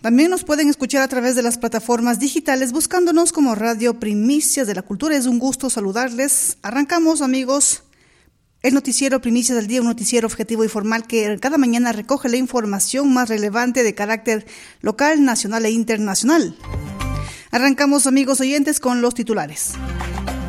También nos pueden escuchar a través de las plataformas digitales buscándonos como Radio Primicias de la Cultura. Es un gusto saludarles. Arrancamos, amigos, el noticiero Primicias del Día, un noticiero objetivo y formal que cada mañana recoge la información más relevante de carácter local, nacional e internacional. Arrancamos, amigos oyentes, con los titulares.